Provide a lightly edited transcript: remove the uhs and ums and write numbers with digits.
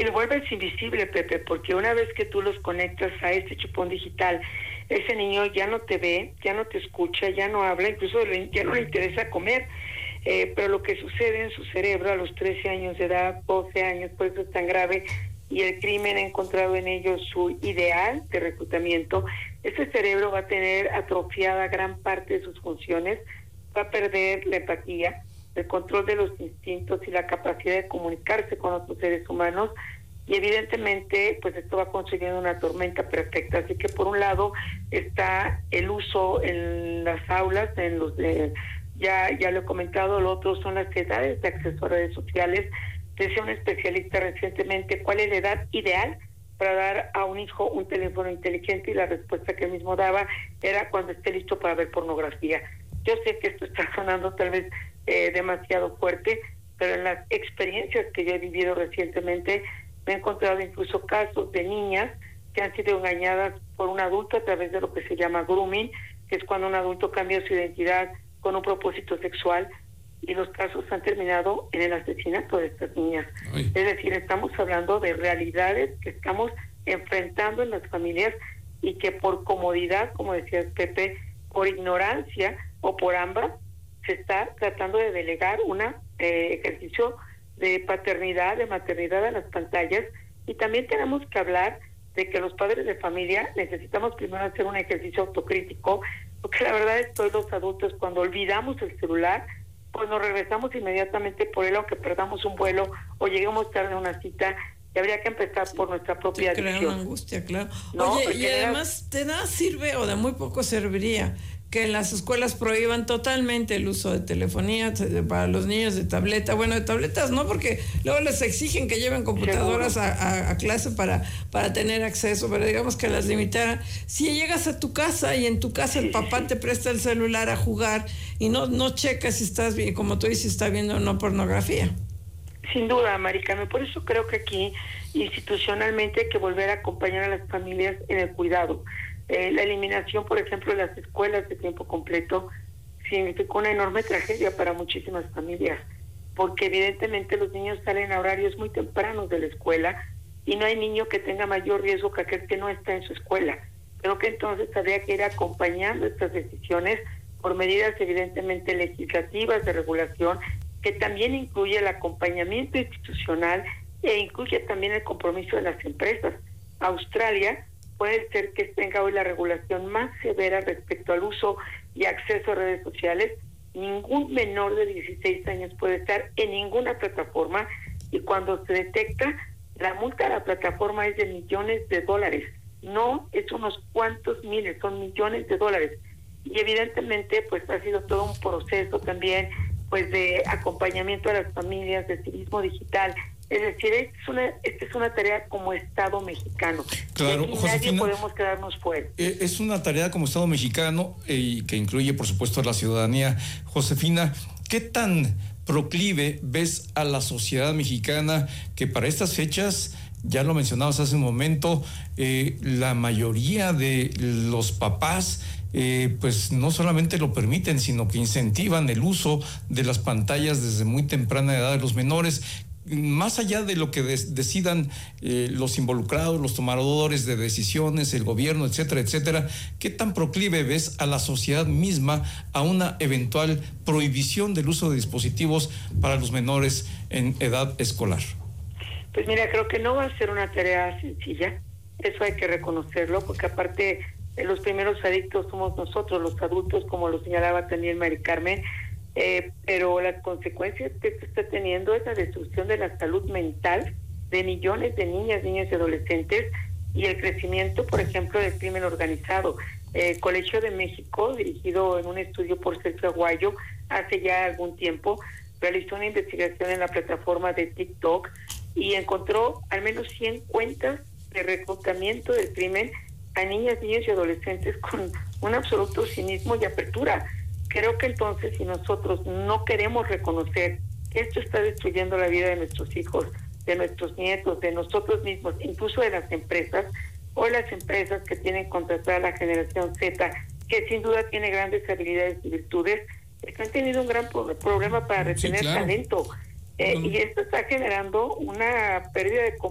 y lo vuelves invisible, Pepe, porque una vez que tú los conectas a este chupón digital, ese niño ya no te ve, ya no te escucha, ya no habla, incluso ya no le interesa comer. Pero lo que sucede en su cerebro a los 13 años de edad, 12 años, por eso es tan grave, y el crimen ha encontrado en ellos su ideal de reclutamiento, ese cerebro va a tener atrofiada gran parte de sus funciones, va a perder la empatía, el control de los instintos y la capacidad de comunicarse con otros seres humanos, y evidentemente pues esto va construyendo una tormenta perfecta. Así que por un lado está el uso en las aulas, en los ya lo he comentado, lo otro son las edades de acceso a redes sociales. Decía un especialista recientemente cuál es la edad ideal para dar a un hijo un teléfono inteligente, y la respuesta que él mismo daba era cuando esté listo para ver pornografía. Yo sé que esto está sonando tal vez demasiado fuerte, pero en las experiencias que yo he vivido recientemente me he encontrado incluso casos de niñas que han sido engañadas por un adulto a través de lo que se llama grooming, que es cuando un adulto cambia su identidad con un propósito sexual, y los casos han terminado en el asesinato de estas niñas. Ay. Es decir, estamos hablando de realidades que estamos enfrentando en las familias, y que por comodidad, como decía Pepe, por ignorancia o por ambas, se está tratando de delegar un ejercicio de paternidad, de maternidad a las pantallas. Y también tenemos que hablar de que los padres de familia necesitamos primero hacer un ejercicio autocrítico, porque la verdad es que hoy los adultos, cuando olvidamos el celular, pues nos regresamos inmediatamente por él, aunque perdamos un vuelo o lleguemos tarde a una cita, y habría que empezar por nuestra propia adicción. Crea una angustia, claro. ¿No? Oye, y además, ¿de nada sirve o de muy poco serviría que en las escuelas prohíban totalmente el uso de telefonía para los niños, de tableta? Bueno, de tabletas no, porque luego les exigen que lleven computadoras a clase para tener acceso, pero digamos que las limitaran. Si llegas a tu casa y en tu casa el papá te presta el celular a jugar y no checas si estás bien, como tú dices, si está viendo o no pornografía. Sin duda, Maricarmen, por eso creo que aquí institucionalmente hay que volver a acompañar a las familias en el cuidado. La eliminación, por ejemplo, de las escuelas de tiempo completo significó una enorme tragedia para muchísimas familias, porque evidentemente los niños salen a horarios muy tempranos de la escuela, y no hay niño que tenga mayor riesgo que aquel que no está en su escuela. Creo que entonces habría que ir acompañando estas decisiones por medidas evidentemente legislativas de regulación, que también incluye el acompañamiento institucional e incluye también el compromiso de las empresas. Australia puede ser que tenga hoy la regulación más severa respecto al uso y acceso a redes sociales. Ningún menor de 16 años puede estar en ninguna plataforma, y cuando se detecta, la multa a la plataforma es de millones de dólares. No es unos cuantos miles, son millones de dólares. Y evidentemente pues ha sido todo un proceso también pues de acompañamiento a las familias, de civismo digital. Es decir, esta es una tarea como Estado mexicano. Claro, y Josefina, nadie podemos quedarnos fuera. Es una tarea como Estado mexicano y que incluye, por supuesto, a la ciudadanía. Josefina, ¿qué tan proclive ves a la sociedad mexicana que para estas fechas, ya lo mencionabas hace un momento, la mayoría de los papás pues no solamente lo permiten, sino que incentivan el uso de las pantallas desde muy temprana edad de los menores, más allá de lo que decidan los involucrados, los tomadores de decisiones, el gobierno, etcétera, etcétera? ¿Qué tan proclive ves a la sociedad misma a una eventual prohibición del uso de dispositivos para los menores en edad escolar? Pues mira, creo que no va a ser una tarea sencilla, eso hay que reconocerlo, porque aparte los primeros adictos somos nosotros, los adultos, como lo señalaba también Maricarmen, pero las consecuencias que esto está teniendo es la destrucción de la salud mental de millones de niñas, niños y adolescentes, y el crecimiento, por ejemplo, del crimen organizado. Colegio de México, dirigido en un estudio por Sergio Aguayo hace ya algún tiempo, realizó una investigación en la plataforma de TikTok y encontró al menos 100 cuentas de reclutamiento del crimen a niñas, niños y adolescentes con un absoluto cinismo y apertura. Creo que entonces, si nosotros no queremos reconocer que esto está destruyendo la vida de nuestros hijos, de nuestros nietos, de nosotros mismos, incluso de las empresas, o las empresas que tienen contratada a la generación Z, que sin duda tiene grandes habilidades y virtudes, han tenido un gran problema para retener talento. Y esto está generando una pérdida de